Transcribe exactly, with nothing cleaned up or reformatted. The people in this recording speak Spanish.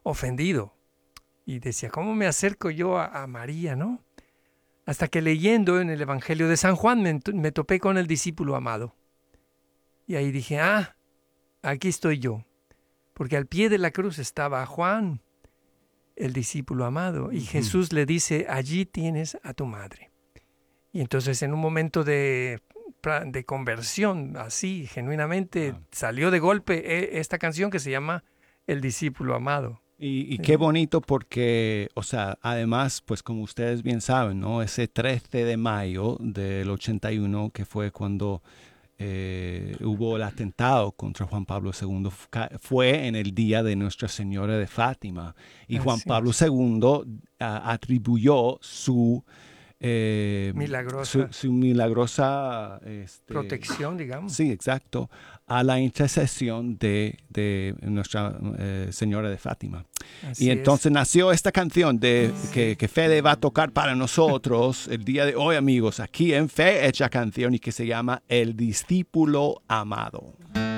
ofendido. Y decía, ¿cómo me acerco yo a, a María, no? Hasta que leyendo en el Evangelio de San Juan me, me topé con el discípulo amado. Y ahí dije, ah, aquí estoy yo. Porque al pie de la cruz estaba Juan, el discípulo amado. Y uh-huh. Jesús le dice, allí tienes a tu madre. Y entonces en un momento de, de conversión, así, genuinamente, ah. salió de golpe esta canción que se llama El discípulo amado. Y, y qué bonito porque, o sea, además, pues como ustedes bien saben, ¿no? Ese trece de mayo del ochenta y uno, que fue cuando eh, hubo el atentado contra Juan Pablo segundo, fue en el día de Nuestra Señora de Fátima. Y Juan Así Pablo es. segundo a, atribuyó su... Eh, milagrosa. Su, su milagrosa este, protección, digamos. Sí, exacto, a la intercesión de, de Nuestra eh, Señora de Fátima. Así y entonces es. nació esta canción de, sí. que, que Fede va a tocar para nosotros el día de hoy, amigos, aquí en Fe Hecha Canción, y que se llama El Discípulo Amado.